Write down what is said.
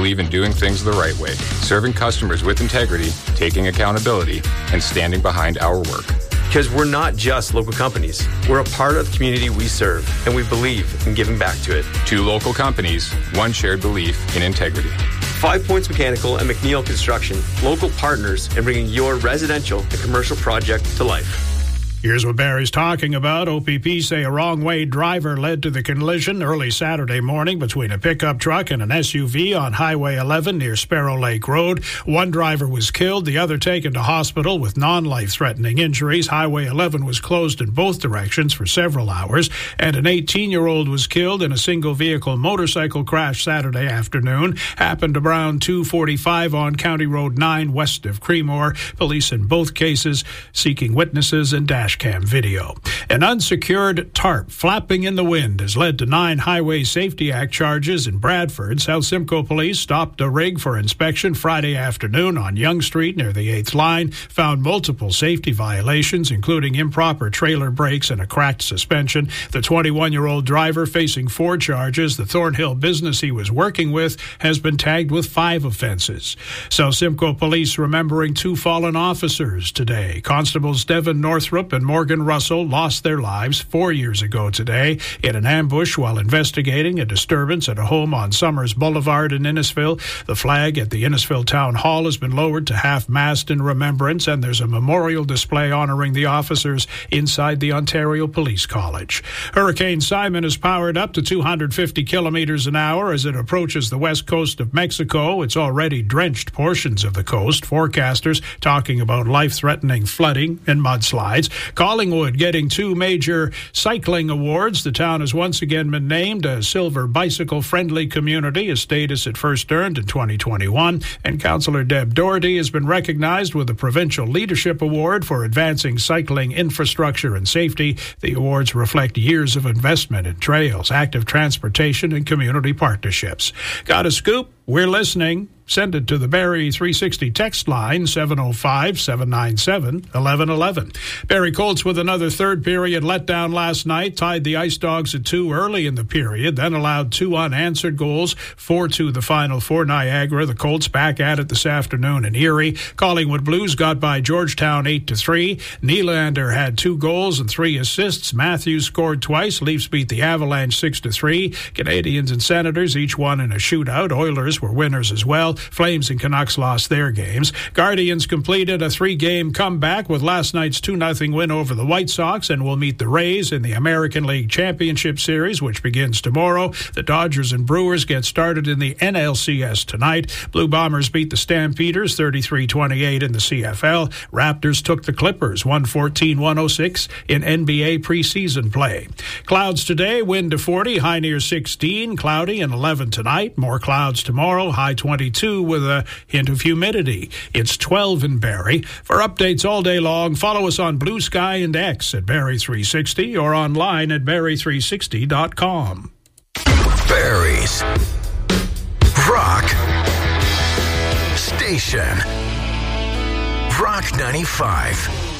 believe in doing things the right way, serving customers with integrity, taking accountability, and standing behind our work. Because we're not just local companies. We're a part of the community we serve, and we believe in giving back to it. 2 local companies, 1 shared belief in integrity. 5 Points Mechanical and McNeil Construction, local partners in bringing your residential and commercial project to life. Here's what Barry's talking about. OPP say a wrong-way driver led to the collision early Saturday morning between a pickup truck and an SUV on Highway 11 near Sparrow Lake Road. 1 driver was killed, the other taken to hospital with non-life-threatening injuries. Highway 11 was closed in both directions for several hours, and an 18-year-old was killed in a single-vehicle motorcycle crash Saturday afternoon. Happened around 2:45 on County Road 9 west of Creemore. Police in both cases seeking witnesses and dash cam video. An unsecured tarp flapping in the wind has led to 9 Highway Safety Act charges in Bradford. South Simcoe Police stopped a rig for inspection Friday afternoon on Yonge Street near the 8th line, found multiple safety violations, including improper trailer brakes and a cracked suspension. The 21-year-old driver facing 4 charges. The Thornhill business he was working with has been tagged with 5 offenses. South Simcoe Police remembering 2 fallen officers today. Constables Devin Northrup and Morgan Russell lost their lives 4 years ago today in an ambush while investigating a disturbance at a home on Summers Boulevard in Innisfil. The flag at the Innisfil Town Hall has been lowered to half-mast in remembrance, and there's a memorial display honoring the officers inside the Ontario Police College. Hurricane Simon is powered up to 250 kilometers an hour as it approaches the west coast of Mexico. It's already drenched portions of the coast. Forecasters talking about life-threatening flooding and mudslides. Collingwood getting 2 major cycling awards. The town has once again been named a silver bicycle-friendly community, a status it first earned in 2021. And Councillor Deb Doherty has been recognized with a Provincial Leadership Award for advancing cycling infrastructure and safety. The awards reflect years of investment in trails, active transportation, and community partnerships. Got a scoop? We're listening. Send it to the Barrie 360 text line, 705-797-1111. Barrie Colts with another third period letdown last night, tied the Ice Dogs at 2 early in the period, then allowed 2 unanswered goals, 4-2 the final for Niagara. The Colts back at it this afternoon in Erie. Collingwood Blues got by Georgetown 8-3. Nylander had 2 goals and 3 assists. Matthews scored twice. Leafs beat the Avalanche 6-3. Canadians and Senators each won in a shootout. Oilers were winners as well. Flames and Canucks lost their games. Guardians completed a 3-game comeback with last night's 2-0 win over the White Sox and will meet the Rays in the American League Championship Series, which begins tomorrow. The Dodgers and Brewers get started in the NLCS tonight. Blue Bombers beat the Stampeders 33-28 in the CFL. Raptors took the Clippers 114-106 in NBA preseason play. Clouds today, wind to 40, high near 16, cloudy and 11 tonight. More clouds tomorrow, high 22 with a hint of humidity. It's 12 in Barrie. For updates all day long, follow us on Blue Sky and X at Barrie 360 or online at Barrie360.com. Barrie's Rock Station. Rock 95.